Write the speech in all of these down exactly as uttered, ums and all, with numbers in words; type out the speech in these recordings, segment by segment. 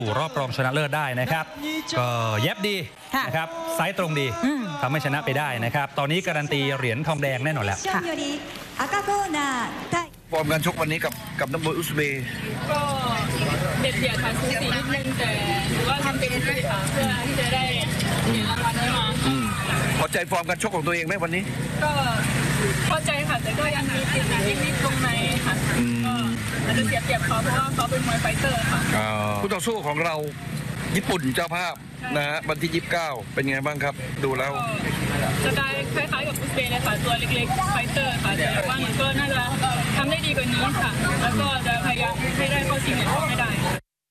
สู่รอบรองชนะเลิศได้นะครับก็เย็บดีนะครับไซส์ตรงดีทำให้ชนะไปได้นะครับตอนนี้การันตีเหรียญทองแดงแน่นอนแล้วฟอร์มการชกวันนี้กับกับนักมวยอุซเบย์ก็เด็ดเดี่ยวค่ะสูสีนิดนึงแต่ถือว่าทำเต็มที่ค่ะเพื่อที่จะได้เหรียญรางวัลนี้มาพอใจฟอร์มการชกของตัวเองไหมวันนี้ก็พอใจค่ะแต่ก็ยังมีติดนิดๆตรงในค่ะก็อาจจะเสียเปรียบเขาเพราะว่าเขาเป็นมวยไฟเตอร์ค่ะคู่ต่อสู้ของเราญี่ปุ่นเจ้าภาพนะฮะวันที่ยี่สิบเก้าเป็นไงบ้างครับดูแล้วจะได้คล้ายๆกับอุซเบย์เลยค่ะตัวเล็กๆไฟเตอร์ค่ะแต่ว่าหนูก็น่าจะทำได้ดีกว่านี้ค่ะแล้วก็จะพยายามให้ได้ข้อชิงเหรียญทองให้ได้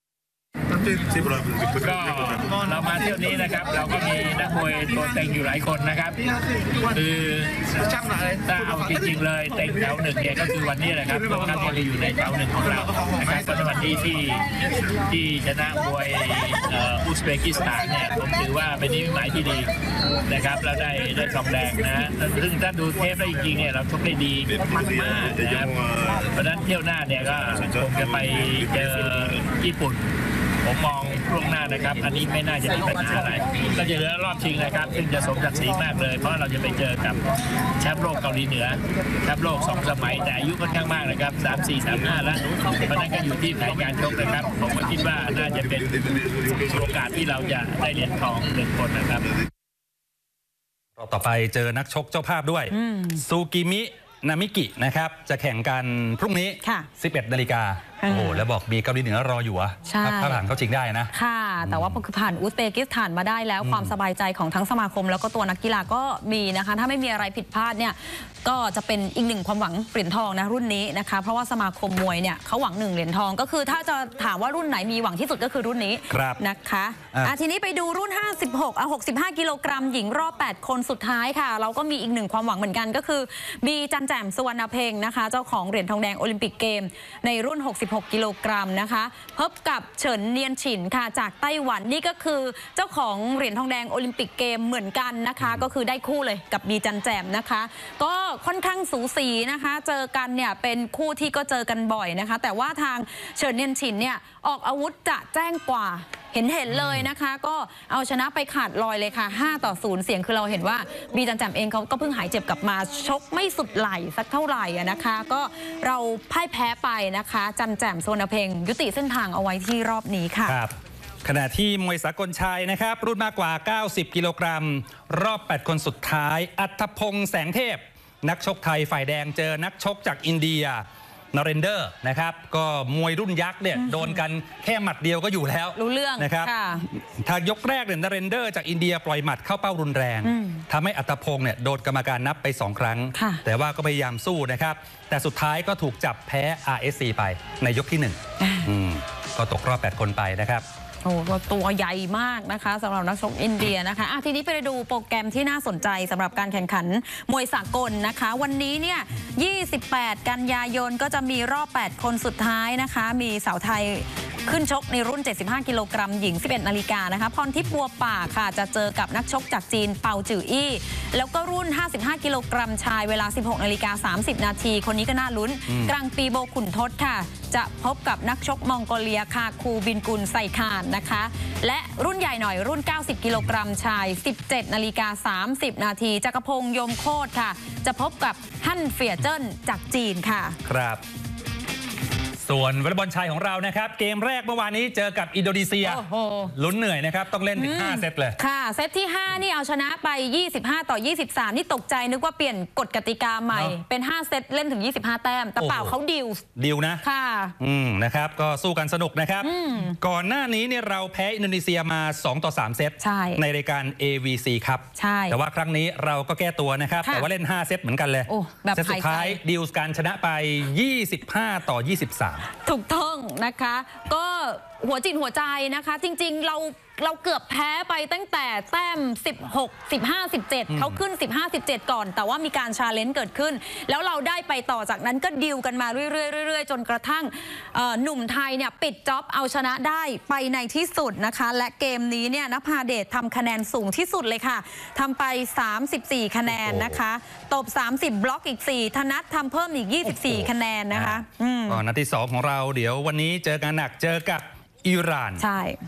ก็เรามาเที่ยวนี้นะครับเราก็มีนักมวยตัวเต็งอยู่หลายคนนะครับคือถ้าเอาจริงๆเลยเต็งแถวหนึ่งเนี่ยก็คือวันนี้แหละครับเราท่านที่อยู่ในแถวหนึ่งของเรานะครับก็ในวันนี้ที่ที่ชนะมวยอุซเบกิสถานเนี่ยผมถือว่าเป็นนิมิตหมายที่ดีนะครับเราได้ได้ทองแดงนะซึ่งถ้าดูเทปได้จริงๆเนี่ยเราชกได้ดีมากมากนะครับเพราะฉะนั้นเที่ยวหน้าเนี่ยก็คงจะไปเจอญี่ปุ่นผมมองล่วงหน้านะครับอันนี้ไม่น่าจะมีปัญหาอะไรก็จะเหลือรอบชิงนะครับซึ่งจะสมศักดิ์ศรีมากเลยเพราะเราจะไปเจอกับแชมป์โลกเกาหลีเหนือแชมป์โลกสองสมัยแต่อายุค่อนข้างมากนะครับสามสี่สามห้าแล้วเพราะนั้นก็อยู่ที่แผนการชกนะครับผมก็คิดว่าน่าจะเป็นโอกาสที่เราจะได้เหรียญทองหนึ่งคนนะครับต่อไปเจอนักชกเจ้าภาพด้วยซูกิมินามิกินะครับจะแข่งกันพรุ่งนี้สิบเอ็ดนาฬิกาโอ้โหแล้วบอกมีเกาหลีเหนือรออยู่อะถ้าผ่านเขาจริงได้นะค่ะแต่ว่าพอผ่านอุซเบกิสถานมาได้แล้วความสบายใจของทั้งสมาคมแล้วก็ตัวนักกีฬาก็มีนะคะถ้าไม่มีอะไรผิดพลาดเนี่ยก็จะเป็นอีกหนึ่งความหวังเหรียญทองนะรุ่นนี้นะคะเพราะว่าสมาคมมวยเนี่ยเขาหวังหนึ่งเหรียญทองก็คือถ้าจะถามว่ารุ่นไหนมีหวังที่สุดก็คือรุ่นนี้นะคะอ่ะทีนี้ไปดูรุ่นห้าสิบหกอ่ะหกสิบห้ากิโลกรัมหญิงรอบแปดคนสุดท้ายค่ะเราก็มีอีกหนึ่งความหวังเหมือนกันก็คือบีจันแจ่มสุวรรณเพ็งนะคะเจ้าของเหรียญทองแดงโอลิมปิกเกมในรุ่นหกสิบหกกิโลกรัมนะคะพบกับเฉินเนียนฉินค่ะจากไต้หวันนี่ก็คือเจ้าของเหรียญทองแดงโอลิมปิกเกมเหมือนกันนะคะก็คือได้คู่เลยกับบีจันแจ่มนะคะก็ค่อนข้างสูสีนะคะเจอกันเนี่ยเป็นคู่ที่ก็เจอกันบ่อยนะคะแต่ว่าทางเฉินเนียนฉินเนี่ยออกอาวุธจะแจ้งกว่าเห็นเห็นเลยนะคะก็เอาชนะไปขาดลอยเลยค่ะห้าต่อศูนย์เสียงคือเราเห็นว่าบีจันแจ่มเองเขาก็เพิ่งหายเจ็บกลับมาชกไม่สุดไหลสักเท่าไหร่นะคะก็เราพ่ายแพ้ไปนะคะจันแจ่มสุวรรณเพ็งยุติเส้นทางเอาไว้ที่รอบนี้ค่ะครับขณะที่มวยสากลชายนะครับรุ่นมากกว่าเก้าสิบกิโลกรัมรอบแปดคนสุดท้ายอัธพงษ์แสงเทพนักชกไทยฝ่ายแดงเจอนักชกจากอินเดียนเรนเดอร์นะครับก็มวยรุ่นยักษ์เนี่ยโดนกันแค่หมัดเดียวก็อยู่แล้วรู้เรื่องนะครับทางยกแรกเนี่ยนเรนเดอร์จากอินเดียปล่อยหมัดเข้าเป้ารุนแรงทำให้อัตพงษ์เนี่ยโดนกรรมการนับไปสองครั้งแต่ว่าก็พยายามสู้นะครับแต่สุดท้ายก็ถูกจับแพ้ อาร์ เอส ซี ไปในยกที่หนึ่งก็ตกรอบแปดคนไปนะครับโอ้ตัวใหญ่มากนะคะสำหรับนักชกอินเดียนะคะะทีนี้ไปดูโปรแกรมที่น่าสนใจสำหรับการแข่งขันมวยสากลนะคะวันนี้เนี่ยยี่สิบแปดกันยายนก็จะมีรอบแปดคนสุดท้ายนะคะมีสาวไทยขึ้นชกในรุ่นเจ็ดสิบห้ากิโลกรัมหญิงสิบเอ็ดนาฬิกานะคะพรทิพย์บัวป่าค่ะจะเจอกับนักชกจากจีนเปาจืออี้แล้วก็รุ่นห้าสิบห้ากิโลกรัมชายเวลาสิบหกนาฬิกาสามสิบนาทีคนนี้ก็น่าลุ้นกลางปีโบขุนทศค่ะจะพบกับนักชกมองโกเลียคาคูบินกุลไซคานนะคะและรุ่นใหญ่หน่อยรุ่นเก้าสิบกิโลกรัมชายสิบเจ็ดนาฬิกาสามสิบนาทีจักรพงษ์ยมโคตรค่ะจะพบกับฮั่นเฟียเจิ้นจากจีนค่ะครับส่วนวอลเลย์บอลชายของเรานะครับเกมแรกเมื่อวานนี้เจอกับอินโดนีเซียลุ้นเหนื่อยนะครับต้องเล่นถึงห้าเซตเลยค่ะเซตที่ห้านี่เอาชนะไปยี่สิบห้าต่อยี่สิบสามนี่ตกใจนึกว่าเปลี่ยนกฎกติกาใหม่เป็นห้าเซตเล่นถึงยี่สิบห้าแต้มแต่เปล่าเขาดิวดิวนะค่ะอืมนะครับก็สู้กันสนุกนะครับก่อนหน้านี้เนี่ยเราแพ้อินโดนีเซียมาสองต่อสามเซตในรายการ เอ วี ซี ครับแต่ว่าครั้งนี้เราก็แก้ตัวนะครับแต่ว่าเล่นห้าเซตเหมือนกันเลยเซตสุดท้ายดิวการชนะไปยี่สิบห้าต่อยี่สิบสามถูกต้องนะคะก็หัวจิตหัวใจนะคะจริงๆเราเราเกือบแพ้ไปตั้งแต่แต้มสิบหก สิบห้า สิบเจ็ดเขาขึ้นสิบห้า สิบเจ็ดก่อนแต่ว่ามีการชาเลนจ์เกิดขึ้นแล้วเราได้ไปต่อจากนั้นก็ดิวกันมาเรื่อยๆจนกระทั่งหนุ่มไทยเนี่ยปิดจ็อบเอาชนะได้ไปในที่สุดนะคะและเกมนี้เนี่ยนภาเดชทำคะแนนสูงที่สุดเลยค่ะทำไปสามสิบสี่คะแนนนะคะตบสามสิบบล็อกอีกสี่ธนัททำเพิ่มอีกยี่สิบสี่คะแนนนะคะก่อนนัดที่สองของเราเดี๋ยววันนี้เจอกันหนักเจอกับอิหร่านใช่